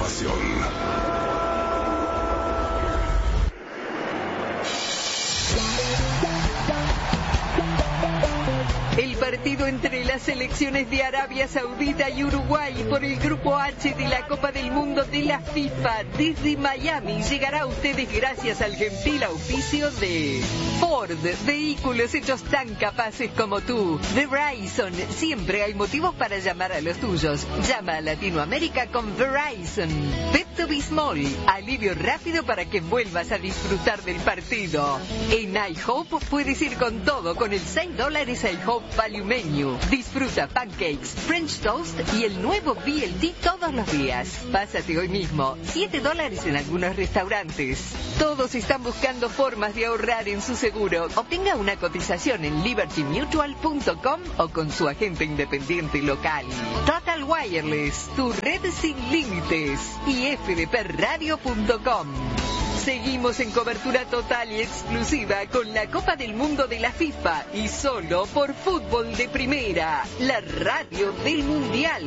información. El partido entre las selecciones de Arabia Saudita y Uruguay por el Grupo H de la Copa del Mundo de la FIFA desde Miami llegará a ustedes gracias al gentil auspicio de Ford, vehículos hechos tan capaces como tú. Verizon, siempre hay motivos para llamar a los tuyos. Llama a Latinoamérica con Verizon. Pepto-Bismol, alivio rápido para que vuelvas a disfrutar del partido. En iHope puedes ir con todo con el $6 iHope Value Menu. Disfruta pancakes, French toast y el nuevo BLT todos los días. Pásate hoy mismo. $7 en algunos restaurantes. Todos están buscando formas de ahorrar en su seguro. Obtenga una cotización en libertymutual.com o con su agente independiente local. Total Wireless, tu red sin límites. Y fdpradio.com. Seguimos en cobertura total y exclusiva con la Copa del Mundo de la FIFA y solo por Fútbol de Primera, la radio del Mundial.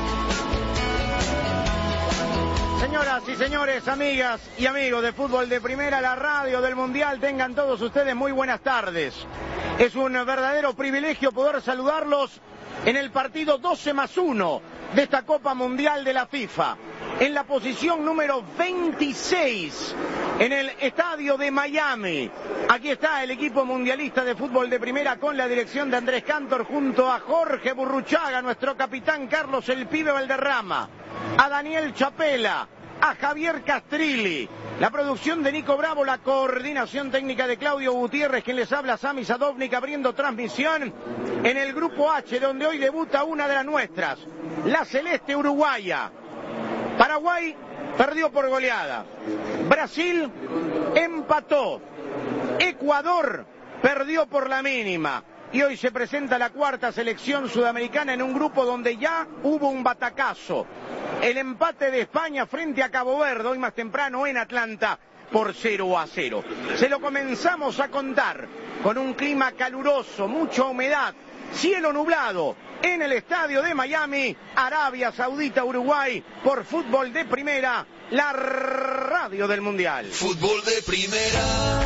Señoras y señores, amigas y amigos de Fútbol de Primera, la radio del Mundial, tengan todos ustedes muy buenas tardes. Es un verdadero privilegio poder saludarlos en el partido 12+1 de esta Copa Mundial de la FIFA. En la posición número 26, en el estadio de Miami. Aquí está el equipo mundialista de Fútbol de Primera con la dirección de Andrés Cantor junto a Jorge Burruchaga, nuestro capitán Carlos el Pibe Valderrama, a Daniel Chapela, a Javier Castrilli, la producción de Nico Bravo, la coordinación técnica de Claudio Gutiérrez, quien les habla, Sami Sadovnik, abriendo transmisión en el Grupo H, donde hoy debuta una de las nuestras, la Celeste Uruguaya. Paraguay perdió por goleada. Brasil empató. Ecuador perdió por la mínima. Y hoy se presenta la cuarta selección sudamericana en un grupo donde ya hubo un batacazo. El empate de España frente a Cabo Verde, hoy más temprano en Atlanta, por 0-0. Se lo comenzamos a contar con un clima caluroso, mucha humedad, cielo nublado. En el estadio de Miami, Arabia Saudita, Uruguay, por Fútbol de Primera, la radio del Mundial. Fútbol de Primera.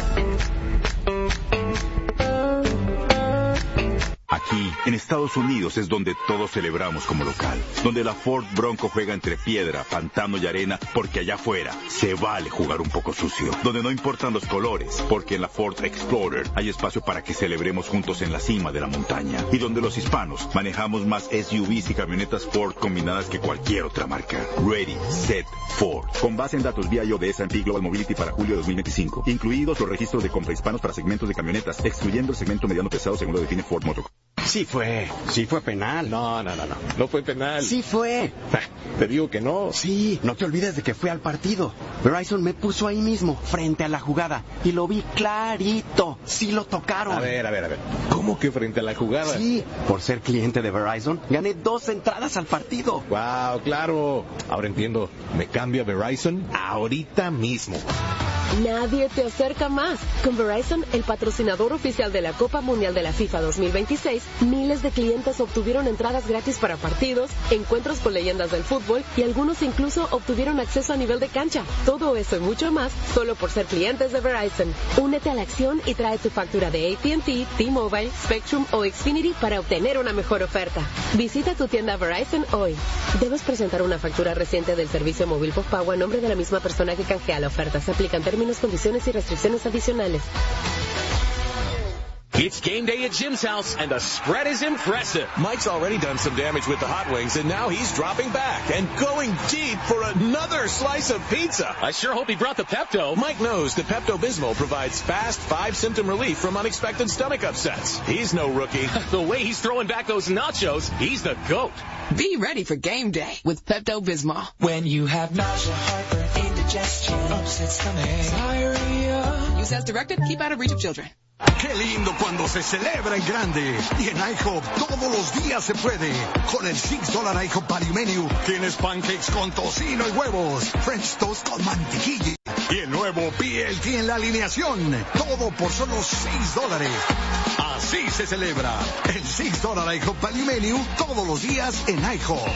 Aquí, en Estados Unidos, es donde todos celebramos como local. Donde la Ford Bronco juega entre piedra, pantano y arena, porque allá afuera se vale jugar un poco sucio. Donde no importan los colores, porque en la Ford Explorer hay espacio para que celebremos juntos en la cima de la montaña. Y donde los hispanos manejamos más SUVs y camionetas Ford combinadas que cualquier otra marca. Ready, Set, Ford. Con base en datos BIO de S&P Global Mobility para julio de 2025. Incluidos los registros de compra hispanos para segmentos de camionetas, excluyendo el segmento mediano pesado según lo define Ford Motor. Sí fue penal. No fue penal. Sí fue. Te digo que no. Sí, no te olvides de que fue al partido. Verizon me puso ahí mismo, frente a la jugada, y lo vi clarito. Sí lo tocaron. A ver. ¿Cómo que frente a la jugada? Sí, por ser cliente de Verizon, gané 2 entradas al partido. Wow, claro. Ahora entiendo. ¿Me cambio a Verizon ahorita mismo? Nadie te acerca más. Con Verizon, el patrocinador oficial de la Copa Mundial de la FIFA 2026, miles de clientes obtuvieron entradas gratis para partidos, encuentros con leyendas del fútbol y algunos incluso obtuvieron acceso a nivel de cancha. Todo eso y mucho más solo por ser clientes de Verizon. Únete a la acción y trae tu factura de AT&T, T-Mobile, Spectrum o Xfinity para obtener una mejor oferta. Visita tu tienda Verizon hoy. Debes presentar una factura reciente del servicio móvil postpago a nombre de la misma persona que canjea la oferta. Se aplican términos, condiciones y restricciones adicionales. It's game day at Jim's house, and the spread is impressive. Mike's already done some damage with the hot wings, and now he's dropping back and going deep for another slice of pizza. I sure hope he brought the Pepto. Mike knows that Pepto-Bismol provides fast 5-symptom relief from unexpected stomach upsets. He's no rookie. The way he's throwing back those nachos, he's the GOAT. Be ready for game day with Pepto-Bismol. When you have nausea, heartburn, indigestion, upset stomach, diarrhea. Use as directed. Keep out of reach of children. Qué lindo cuando se celebra en grande. Y en IHOP todos los días se puede. Con el $6 IHOP Value Menu tienes pancakes con tocino y huevos, French toast con mantequilla y el nuevo BLT en la alineación. Todo por solo $6. Así se celebra el $6 IHOP Value Menu todos los días en IHOP.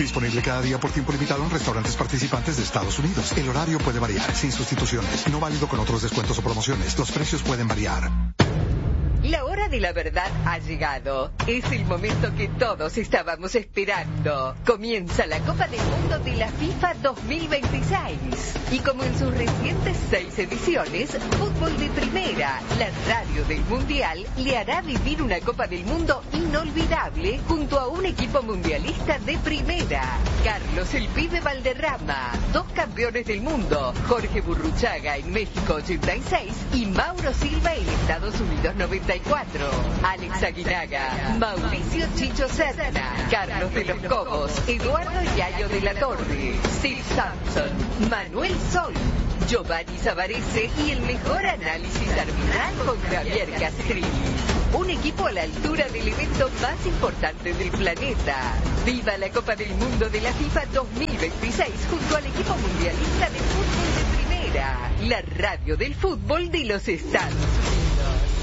Disponible cada día por tiempo limitado en restaurantes participantes de Estados Unidos. El horario puede variar, sin sustituciones. No válido con otros descuentos o promociones. Los precios pueden variar. La hora de la verdad ha llegado. Es el momento que todos estábamos esperando. Comienza la Copa del Mundo de la FIFA 2026. Y como en sus recientes 6 ediciones, Fútbol de Primera, la radio del Mundial, le hará vivir una Copa del Mundo inolvidable junto a un equipo mundialista de primera. Carlos el Pibe Valderrama, 2 campeones del mundo, Jorge Burruchaga en México 86 y Mauro Silva en Estados Unidos 94. Alex Aguinaga, Mauricio Chicho Serna, Carlos de los Cobos, Eduardo Yayo de la Torre, Sid Sampson, Manuel Sol, Giovanni Savarese y el mejor análisis arbitral con Javier Castrilli. Un equipo a la altura del evento más importante del planeta. ¡Viva la Copa del Mundo de la FIFA 2026 junto al equipo mundialista de fútbol de primera! La radio del fútbol de los Estados Unidos.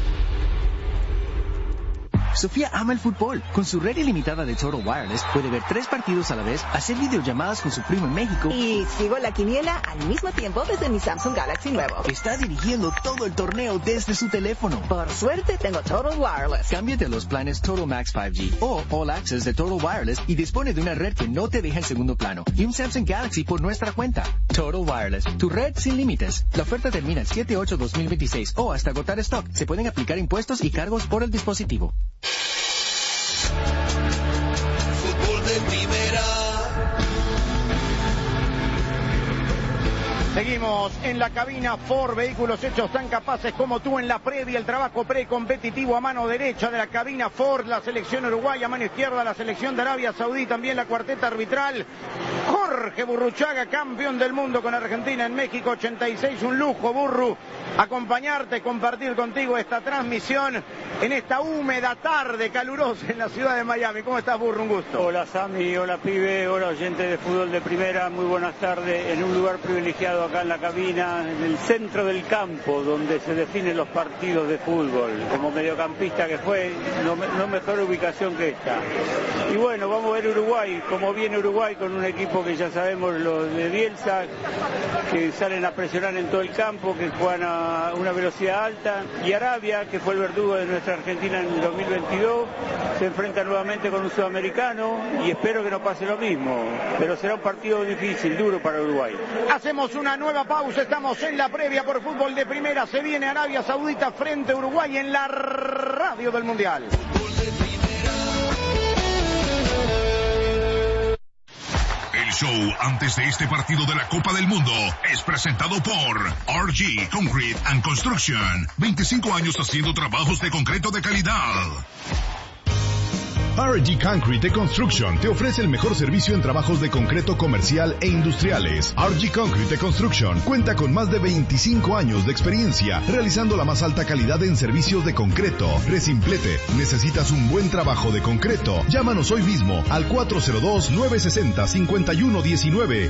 Sofía ama el fútbol. Con su red ilimitada de Total Wireless puede ver 3 partidos a la vez, hacer videollamadas con su primo en México. Y sigo la quiniela al mismo tiempo desde mi Samsung Galaxy nuevo. Está dirigiendo todo el torneo desde su teléfono. Por suerte tengo Total Wireless. Cámbiate a los planes Total Max 5G o All Access de Total Wireless y dispone de una red que no te deja en segundo plano y un Samsung Galaxy por nuestra cuenta. Total Wireless, tu red sin límites. La oferta termina el 7/8/2026 o hasta agotar stock. Se pueden aplicar impuestos y cargos por el dispositivo. Fútbol de primera. Seguimos en la cabina Ford, vehículos hechos tan capaces como tú en la previa, el trabajo precompetitivo a mano derecha de la cabina Ford, la selección uruguaya, a mano izquierda la selección de Arabia Saudí, también la cuarteta arbitral. Jorge Burruchaga, campeón del mundo con Argentina en México 86, un lujo, Burru, acompañarte, compartir contigo esta transmisión en esta húmeda tarde calurosa en la ciudad de Miami. ¿Cómo estás, Burru? Un gusto. Hola, Sammy, hola, pibe, hola, oyentes de fútbol de primera, muy buenas tardes, en un lugar privilegiado acá en la cabina, en el centro del campo, donde se definen los partidos de fútbol. Como mediocampista que fue, no mejor ubicación que esta. Y bueno, vamos a ver Uruguay, como viene Uruguay con un equipo que ya sabemos, los de Bielsa, que salen a presionar en todo el campo, que juegan a una velocidad alta, y Arabia, que fue el verdugo de nuestra Argentina en el 2022, se enfrenta nuevamente con un sudamericano, y espero que no pase lo mismo, pero será un partido difícil, duro para Uruguay. Hacemos una nueva pausa, estamos en la previa por Fútbol de Primera, se viene Arabia Saudita frente a Uruguay en la radio del Mundial. El show antes de este partido de la Copa del Mundo es presentado por RG Concrete and Construction. 25 años haciendo trabajos de concreto de calidad. RG Concrete Construction te ofrece el mejor servicio en trabajos de concreto comercial e industriales. RG Concrete Construction cuenta con más de 25 años de experiencia realizando la más alta calidad en servicios de concreto. Resimplete, ¿necesitas un buen trabajo de concreto? Llámanos hoy mismo al 402-960-5119.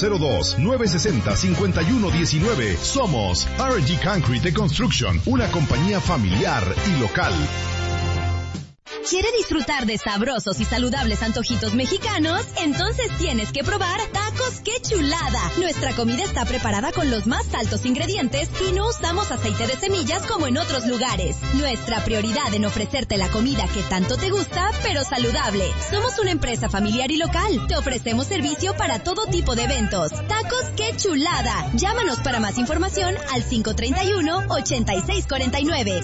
402-960-5119. Somos RG Concrete Construction, una compañía familiar y local. ¿Quiere disfrutar de sabrosos y saludables antojitos mexicanos? Entonces tienes que probar Tacos ¡Qué Chulada! Nuestra comida está preparada con los más altos ingredientes y no usamos aceite de semillas como en otros lugares. Nuestra prioridad en ofrecerte la comida que tanto te gusta, pero saludable. Somos una empresa familiar y local. Te ofrecemos servicio para todo tipo de eventos. Tacos ¡Qué Chulada! Llámanos para más información al 531-8649.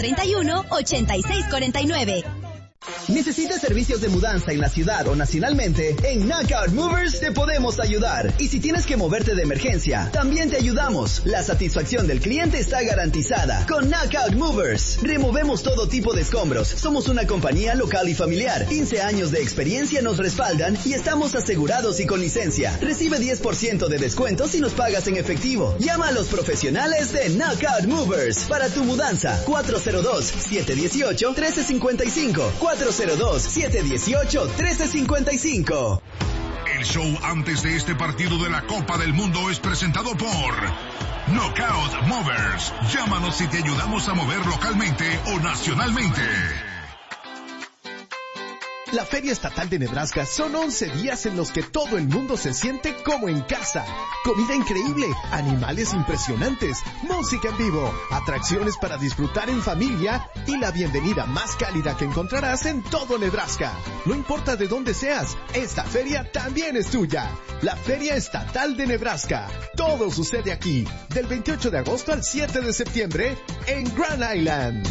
531-8649. ¿Necesitas servicios de mudanza en la ciudad o nacionalmente? En Knockout Movers te podemos ayudar. Y si tienes que moverte de emergencia, también te ayudamos. La satisfacción del cliente está garantizada. Con Knockout Movers, removemos todo tipo de escombros. Somos una compañía local y familiar. 15 años de experiencia nos respaldan y estamos asegurados y con licencia. Recibe 10% de descuento si nos pagas en efectivo. Llama a los profesionales de Knockout Movers para tu mudanza. 402-718-1355. 402-718-1355. El show antes de este partido de la Copa del Mundo es presentado por Knockout Movers. Llámanos y te ayudamos a mover localmente o nacionalmente. La Feria Estatal de Nebraska son 11 días en los que todo el mundo se siente como en casa. Comida increíble, animales impresionantes, música en vivo, atracciones para disfrutar en familia y la bienvenida más cálida que encontrarás en todo Nebraska. No importa de dónde seas, esta feria también es tuya. La Feria Estatal de Nebraska. Todo sucede aquí, del 28 de agosto al 7 de septiembre en Grand Island.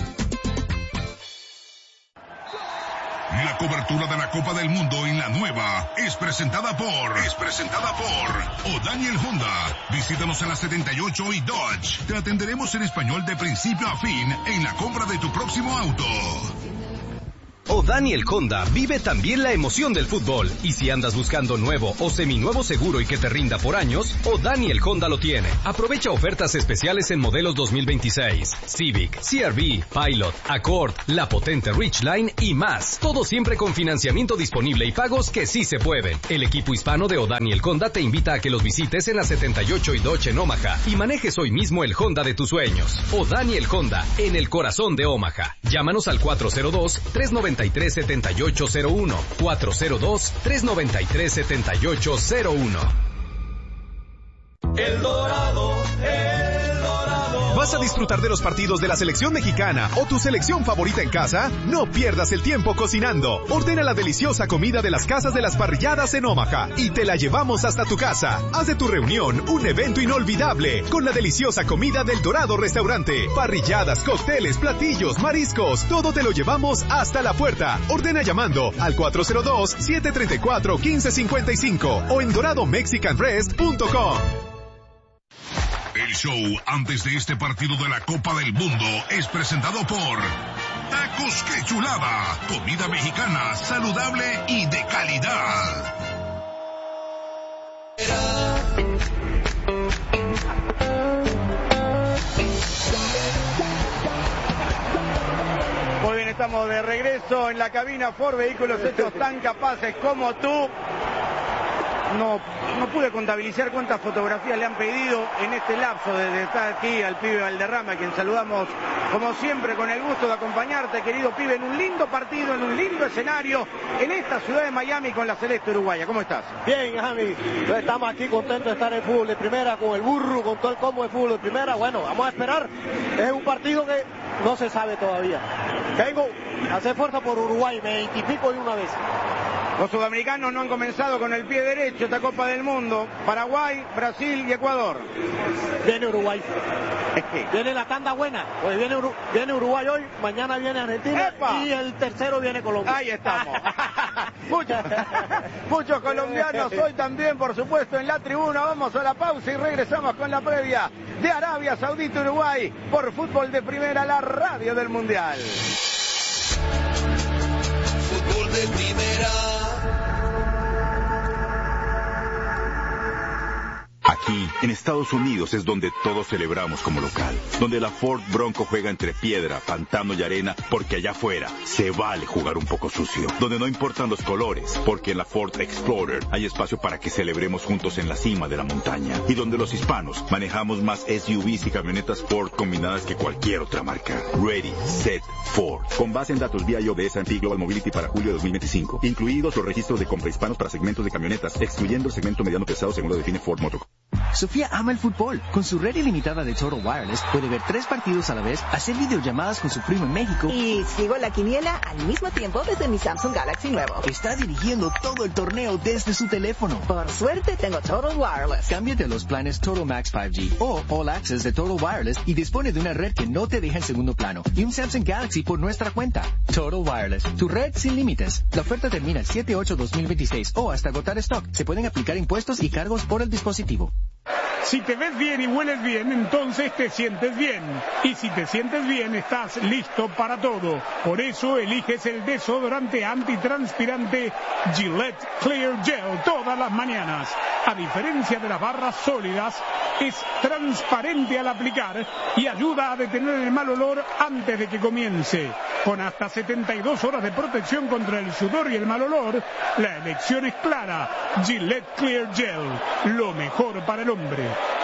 La cobertura de la Copa del Mundo en la nueva es presentada por O'Daniel Honda. Visítanos en la 78 y Dodge. Te atenderemos en español de principio a fin en la compra de tu próximo auto. O'Daniel Honda vive también la emoción del fútbol. Y si andas buscando nuevo o seminuevo seguro y que te rinda por años, O'Daniel Honda lo tiene. Aprovecha ofertas especiales en modelos 2026, Civic, CR-V, Pilot, Accord, la potente Ridgeline y más. Todo siempre con financiamiento disponible y pagos que sí se pueden. El equipo hispano de O'Daniel Honda te invita a que los visites en la 78 y Dodge en Omaha y manejes hoy mismo el Honda de tus sueños. O'Daniel Honda, en el corazón de Omaha. Llámanos al 402-393-7801. 402-393-7801. El Dorado. ¿Vas a disfrutar de los partidos de la selección mexicana o tu selección favorita en casa? No pierdas el tiempo cocinando. Ordena la deliciosa comida de las casas de las parrilladas en Omaha y te la llevamos hasta tu casa. Haz de tu reunión un evento inolvidable con la deliciosa comida del Dorado Restaurante. Parrilladas, cócteles, platillos, mariscos, todo te lo llevamos hasta la puerta. Ordena llamando al 402-734-1555 o en doradomexicanrest.com. El show antes de este partido de la Copa del Mundo es presentado por Tacos Que Chulada, comida mexicana saludable y de calidad. Muy bien, estamos de regreso en la cabina Ford, vehículos hechos tan capaces como tú. No pude contabilizar cuántas fotografías le han pedido en este lapso de estar aquí al pibe Valderrama, a quien saludamos como siempre con el gusto de acompañarte, querido pibe, en un lindo partido, en un lindo escenario, en esta ciudad de Miami con la Celeste Uruguaya. ¿Cómo estás? Bien, Javi, estamos aquí contentos de estar en el fútbol de primera, con el burro, con todo el combo de fútbol de primera. Bueno, vamos a esperar. Es un partido que no se sabe todavía. Vengo a hacer fuerza por Uruguay, me identifico de una vez. Los sudamericanos no han comenzado con el pie derecho esta Copa del Mundo. Paraguay, Brasil y Ecuador. Viene Uruguay. Viene la tanda buena. Pues viene Uruguay hoy, mañana viene Argentina. ¡Epa! Y el tercero viene Colombia. Ahí estamos. Muchos colombianos hoy también, por supuesto, en la tribuna. Vamos a la pausa y regresamos con la previa de Arabia Saudita Uruguay por Fútbol de Primera, la radio del Mundial. Fútbol de Primera. Aquí, en Estados Unidos, es donde todos celebramos como local. Donde la Ford Bronco juega entre piedra, pantano y arena, porque allá afuera se vale jugar un poco sucio. Donde no importan los colores, porque en la Ford Explorer hay espacio para que celebremos juntos en la cima de la montaña. Y donde los hispanos manejamos más SUVs y camionetas Ford combinadas que cualquier otra marca. Ready, Set, Ford. Con base en datos vía iOS S&P Global Mobility para julio de 2025. Incluidos los registros de compra hispanos para segmentos de camionetas, excluyendo el segmento mediano pesado según lo define Ford Motor. Sofía ama el fútbol. Con su red ilimitada de Total Wireless puede ver 3 partidos a la vez, hacer videollamadas con su primo en México. Y sigo la quiniela al mismo tiempo desde mi Samsung Galaxy nuevo. Está dirigiendo todo el torneo desde su teléfono. Por suerte tengo Total Wireless. Cámbiate a los planes Total Max 5G o All Access de Total Wireless y dispone de una red que no te deja en segundo plano y un Samsung Galaxy por nuestra cuenta. Total Wireless, tu red sin límites. La oferta termina el 7/8/2026 o hasta agotar stock. Se pueden aplicar impuestos y cargos por el dispositivo. Si te ves bien y hueles bien, entonces te sientes bien. Y si te sientes bien, estás listo para todo. Por eso eliges el desodorante antitranspirante Gillette Clear Gel todas las mañanas. A diferencia de las barras sólidas, es transparente al aplicar y ayuda a detener el mal olor antes de que comience. Con hasta 72 horas de protección contra el sudor y el mal olor, la elección es clara. Gillette Clear Gel, lo mejor para el hombre.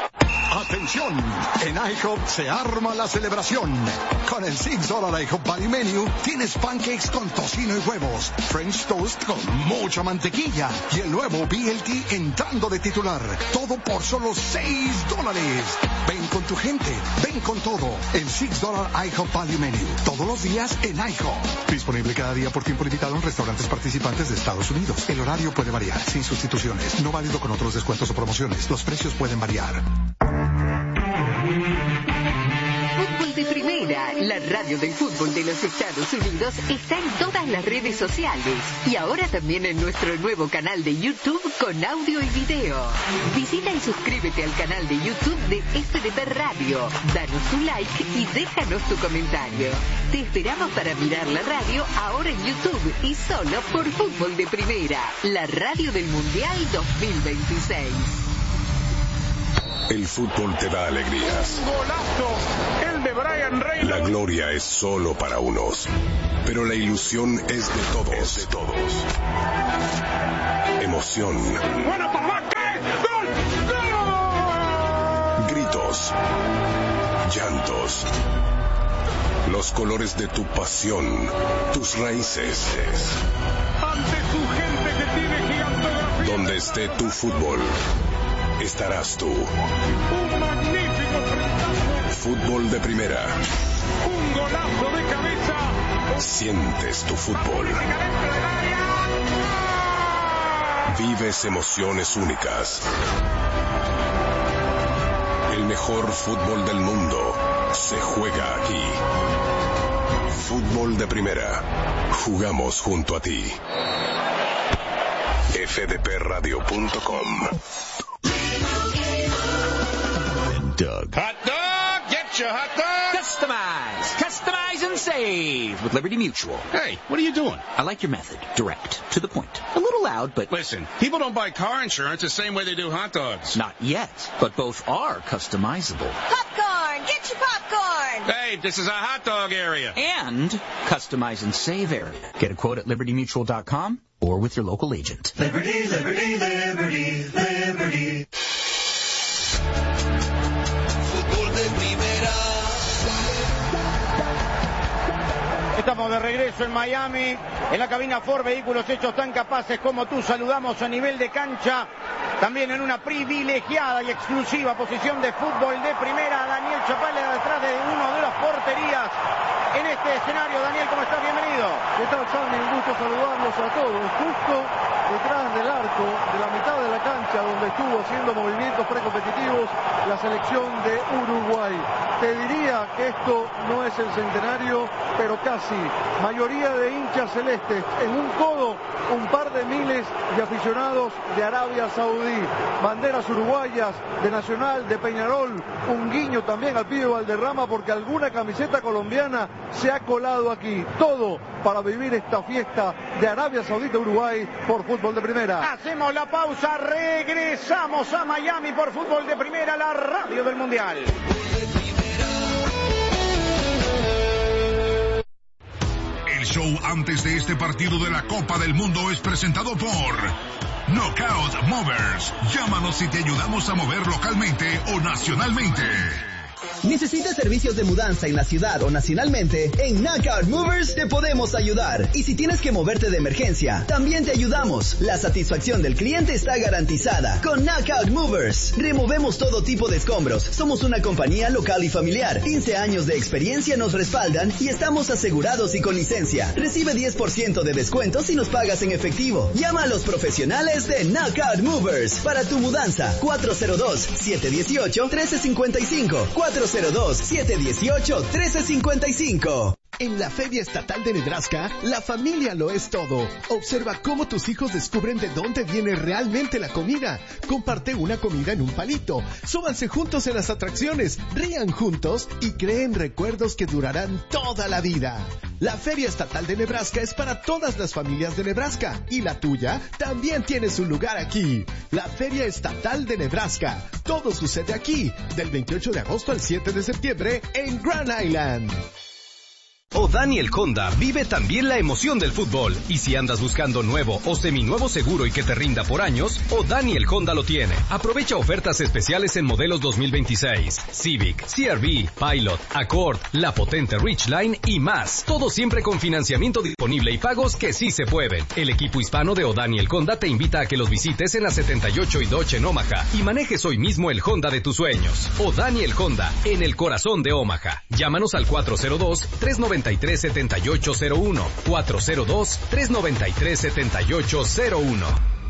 ¡Atención! En IHOP se arma la celebración. Con el $6 IHOP Value Menu tienes pancakes con tocino y huevos, French toast con mucha mantequilla y el nuevo BLT entrando de titular. Todo por solo $6. Ven con tu gente, ven con todo. El $6 IHOP Value Menu. Todos los días en IHOP. Disponible cada día por tiempo limitado en restaurantes participantes de Estados Unidos. El horario puede variar, sin sustituciones. No válido con otros descuentos o promociones. Los precios pueden variar. Fútbol de Primera, la radio del fútbol de los Estados Unidos, está en todas las redes sociales y ahora también en nuestro nuevo canal de YouTube con audio y video. Visita y suscríbete al canal de YouTube de FDP Radio, danos tu like y déjanos tu comentario. Te esperamos para mirar la radio ahora en YouTube y solo por Fútbol de Primera, la radio del Mundial 2026. El fútbol te da alegrías. ¡Golazo! El de Brian Reynolds. La gloria es solo para unos, pero la ilusión es de todos. Emoción. ¡Buena Pavaque! ¡Gol! ¡Gol! Gritos. Llantos. Los colores de tu pasión. Tus raíces. Ante su gente que tiene gigantografía. Donde esté tu fútbol, estarás tú. Un magnífico frentazo. Fútbol de Primera. Un golazo de cabeza. Sientes tu fútbol. Vives emociones únicas. El mejor fútbol del mundo se juega aquí. Fútbol de Primera. Jugamos junto a ti. fdpradio.com. Doug. Hot dog! Get your hot dog! Customize and save with Liberty Mutual. Hey, what are you doing? I like your method. Direct. To the point. A little loud, but... Listen, people don't buy car insurance the same way they do hot dogs. Not yet, but both are customizable. Popcorn! Get your popcorn! Hey, this is a hot dog area. And customize and save area. Get a quote at libertymutual.com or with your local agent. Liberty, liberty, liberty, liberty. Fútbol de Primera. Estamos de regreso en Miami, en la cabina Ford, vehículos hechos tan capaces como tú. Saludamos a nivel de cancha, también en una privilegiada y exclusiva posición de Fútbol de Primera, Daniel Chapala detrás de uno de las porterías en este escenario. Daniel, ¿cómo estás? Bienvenido. ¿Qué tal, Sammy? Un gusto saludarlos a todos. Justo detrás del arco, de la mitad de la cancha, donde estuvo haciendo movimientos precompetitivos la selección de Uruguay. Te diría que esto no es el centenario, pero casi. Mayoría de hinchas celestes. En un codo, un par de miles de aficionados de Arabia Saudí. Banderas uruguayas, de Nacional, de Peñarol. Un guiño también al pibe Valderrama, porque alguna camiseta colombiana se ha colado aquí. Todo para vivir esta fiesta de Arabia Saudita Uruguay por Fútbol de Primera. Hacemos la pausa, regresamos a Miami por Fútbol de Primera, la radio del Mundial. El show antes de este partido de la Copa del Mundo es presentado por Knockout Movers. Llámanos y te ayudamos a mover localmente o nacionalmente. ¿Necesitas servicios de mudanza en la ciudad o nacionalmente? En Knockout Movers te podemos ayudar. Y si tienes que moverte de emergencia, también te ayudamos. La satisfacción del cliente está garantizada. Con Knockout Movers, removemos todo tipo de escombros. Somos una compañía local y familiar. 15 años de experiencia nos respaldan y estamos asegurados y con licencia. Recibe 10% de descuento si nos pagas en efectivo. Llama a los profesionales de Knockout Movers para tu mudanza. 402-718-1355. 402-718-1355. En la Feria Estatal de Nebraska, la familia lo es todo. Observa cómo tus hijos descubren de dónde viene realmente la comida. Comparte una comida en un palito. Súbanse juntos en las atracciones, rían juntos y creen recuerdos que durarán toda la vida. La Feria Estatal de Nebraska es para todas las familias de Nebraska. Y la tuya también tiene su lugar aquí. La Feria Estatal de Nebraska. Todo sucede aquí, del 28 de agosto al 7 de septiembre en Grand Island. O'Daniel Honda vive también la emoción del fútbol. Y si andas buscando nuevo o seminuevo seguro y que te rinda por años, O'Daniel Honda lo tiene. Aprovecha ofertas especiales en modelos 2026, Civic, CR-V, Pilot, Accord, la potente Ridgeline y más. Todo siempre con financiamiento disponible y pagos que sí se pueden. El equipo hispano de O'Daniel Honda te invita a que los visites en la 78 y Dodge en Omaha y manejes hoy mismo el Honda de tus sueños. O'Daniel Honda, en el corazón de Omaha. Llámanos al 402-393-7801. 402-393-7801.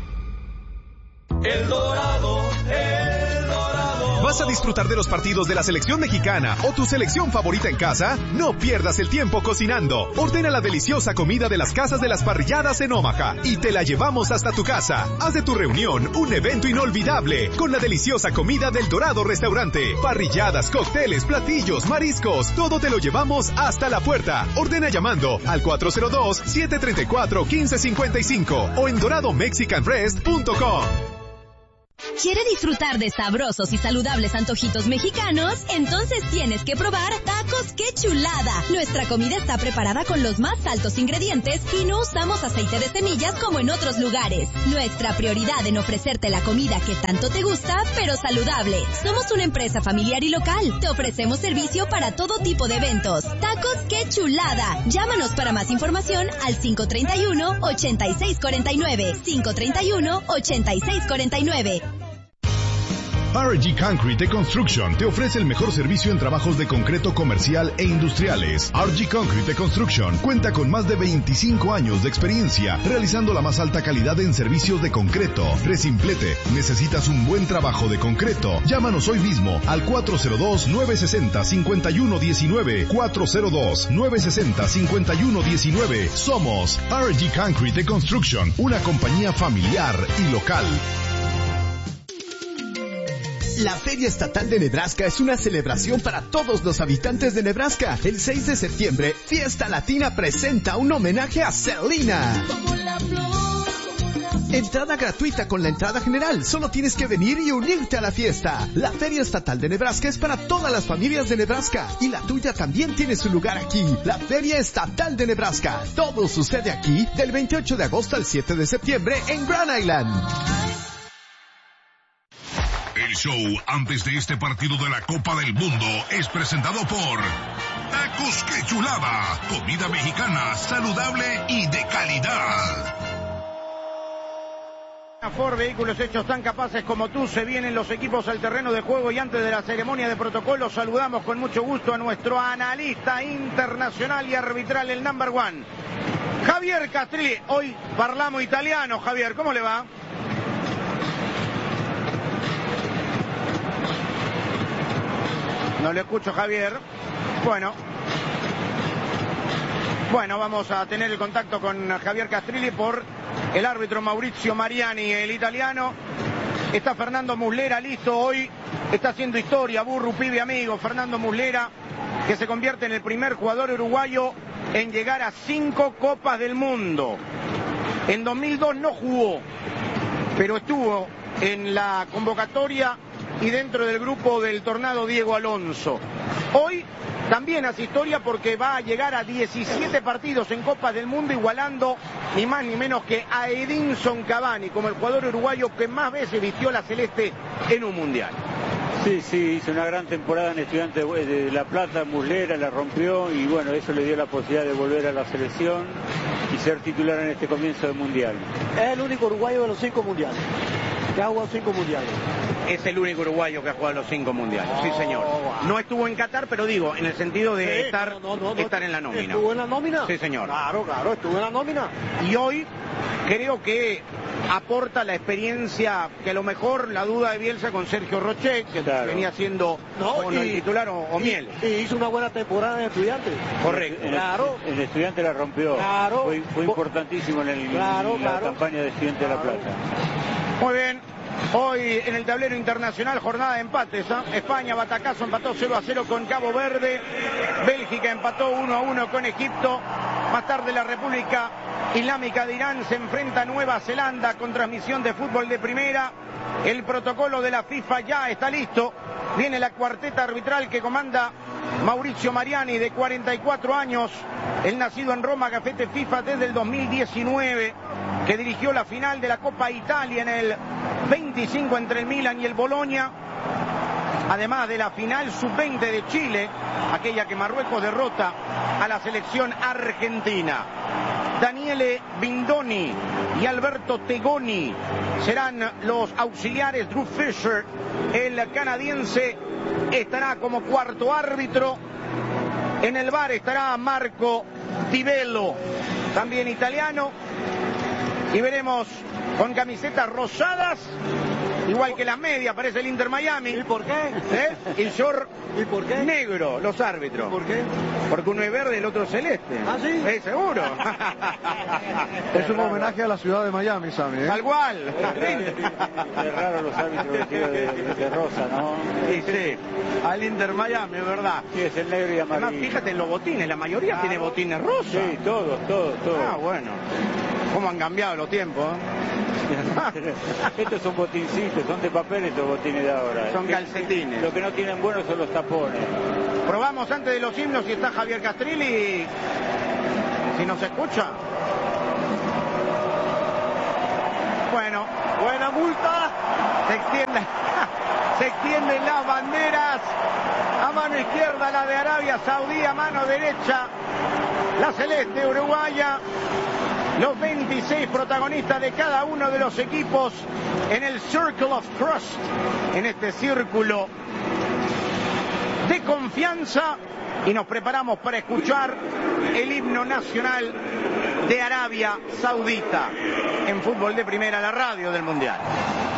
El Dorado, El Dorado. ¿Vas a disfrutar de los partidos de la selección mexicana o tu selección favorita en casa? No pierdas el tiempo cocinando. Ordena la deliciosa comida de las casas de las parrilladas en Omaha y te la llevamos hasta tu casa. Haz de tu reunión un evento inolvidable con la deliciosa comida del Dorado Restaurante. Parrilladas, cócteles, platillos, mariscos, todo te lo llevamos hasta la puerta. Ordena llamando al 402-734-1555 o en doradomexicanrest.com. ¿Quiere disfrutar de sabrosos y saludables antojitos mexicanos? Entonces tienes que probar Tacos ¡Qué Chulada! Nuestra comida está preparada con los más altos ingredientes y no usamos aceite de semillas como en otros lugares. Nuestra prioridad en ofrecerte la comida que tanto te gusta, pero saludable. Somos una empresa familiar y local. Te ofrecemos servicio para todo tipo de eventos. Tacos ¡Qué Chulada! Llámanos para más información al 531-8649. 531-8649. RG Concrete Construction te ofrece el mejor servicio en trabajos de concreto comercial e industriales. RG Concrete Construction cuenta con más de 25 años de experiencia realizando la más alta calidad en servicios de concreto. Resimplete, ¿necesitas un buen trabajo de concreto? Llámanos hoy mismo al 402-960-5119. 402-960-5119. Somos RG Concrete Construction, una compañía familiar y local. La Feria Estatal de Nebraska es una celebración para todos los habitantes de Nebraska. El 6 de septiembre, Fiesta Latina presenta un homenaje a Selena. Entrada gratuita con la entrada general. Solo tienes que venir y unirte a la fiesta. La Feria Estatal de Nebraska es para todas las familias de Nebraska. Y la tuya también tiene su lugar aquí. La Feria Estatal de Nebraska. Todo sucede aquí del 28 de agosto al 7 de septiembre en Grand Island. El show antes de este partido de la Copa del Mundo es presentado por Tacos ¡Qué Chulada! Comida mexicana saludable y de calidad. Ford, vehículos hechos tan capaces como tú. Se vienen los equipos al terreno de juego y antes de la ceremonia de protocolo saludamos con mucho gusto a nuestro analista internacional y arbitral, el number one, Javier Castrilli. Hoy parlamo italiano. Javier, ¿cómo le va? No le escucho, Javier. Bueno, vamos a tener el contacto con Javier Castrilli por el árbitro Maurizio Mariani, el italiano. Está Fernando Muslera listo hoy. Está haciendo historia, burro, pibe amigo. Fernando Muslera, que se convierte en el primer jugador uruguayo en llegar a 5 Copas del Mundo. En 2002 no jugó, pero estuvo en la convocatoria y dentro del grupo del Tornado Diego Alonso. Hoy también hace historia porque va a llegar a 17 partidos en Copas del Mundo, igualando ni más ni menos que a Edinson Cavani como el jugador uruguayo que más veces vistió la celeste en un mundial. Sí, hizo una gran temporada en Estudiantes de La Plata. Muslera la rompió y bueno, eso le dio la posibilidad de volver a la selección y ser titular en este comienzo del mundial. Es el único uruguayo de los 5 mundiales que ha jugado 5 mundiales. Es el único uruguayo que ha jugado los 5 mundiales, sí señor. No estuvo en Qatar, pero digo, en el sentido de estar en la nómina. ¿Estuvo en la nómina? Sí señor. Claro, estuvo en la nómina. Y hoy creo que aporta la experiencia, que a lo mejor la duda de Bielsa con Sergio Rochet, que venía siendo el titular o Miel. Y hizo una buena temporada en Estudiantes. Correcto. En Estudiantes la rompió. Claro. Fue importantísimo en la campaña de Estudiantes de La Plata. Muy bien. Hoy en el tablero internacional, jornada de empates. España, batacazo, empató 0-0 con Cabo Verde. Bélgica empató 1-1 con Egipto. Más tarde la República Islámica de Irán se enfrenta a Nueva Zelanda con transmisión de fútbol de primera. El protocolo de la FIFA ya está listo. Viene la cuarteta arbitral que comanda Mauricio Mariani, de 44 años, el nacido en Roma, gafete FIFA desde el 2019, que dirigió la final de la Copa Italia en el 25 entre el Milan y el Bologna, además de la final sub-20 de Chile, aquella que Marruecos derrota a la selección argentina. Daniele Bindoni y Alberto Tegoni serán los auxiliares. Drew Fisher, el canadiense, estará como cuarto árbitro. En el VAR estará Marco Di Bello, también italiano. Y veremos con camisetas rosadas, igual que la media, parece el Inter Miami. ¿Y por qué? Y short ¿Y por qué? negro, los árbitros. ¿Por qué? Porque uno es verde y el otro es celeste. ¿Ah, sí? Seguro. Es un homenaje a la ciudad de Miami, Sammy, ¿eh? Tal cual. Es raro los árbitros vestidos de rosa, ¿no? Sí, al Inter Miami, es verdad. Sí, es el negro y amarillo. Además, fíjate en los botines, la mayoría tiene botines rosas. Sí, todos. Ah, bueno. ¿Cómo han cambiado los tiempos? Estos son botincitos, son de papel estos botines de ahora. Son calcetines. Lo que no tienen buenos son los tapones. Probamos antes de los himnos si está Javier Castrilli, si nos escucha. Bueno, buena multa. Se extienden las banderas. A mano izquierda la de Arabia Saudí, a mano derecha la celeste uruguaya. Los 26 protagonistas de cada uno de los equipos en el Circle of Trust, en este círculo de confianza, y nos preparamos para escuchar el himno nacional de Arabia Saudita en Fútbol de Primera, la radio del Mundial.